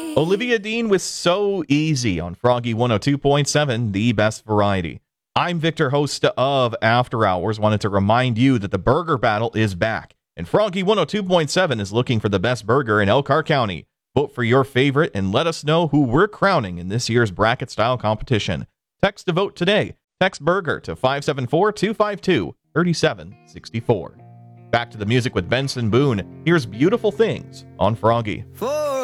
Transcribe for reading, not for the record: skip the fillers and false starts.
Olivia Dean with So Easy on Froggy 102.7, the best variety. I'm Victor, host of After Hours. Wanted to remind you that the burger battle is back, and Froggy 102.7 is looking for the best burger in Elkhart County. Vote for your favorite and let us know who we're crowning in this year's bracket-style competition. Text to vote today. Text burger to 574-252-3764. Back to the music with Benson Boone. Here's Beautiful Things on Froggy. For